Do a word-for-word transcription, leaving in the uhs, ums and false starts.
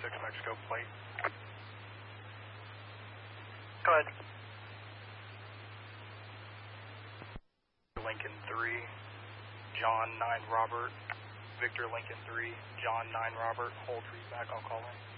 six Mexico plate. Go ahead. Lincoln three, John nine Robert, Victor Lincoln three, John nine Robert, hold read back, I'll call in.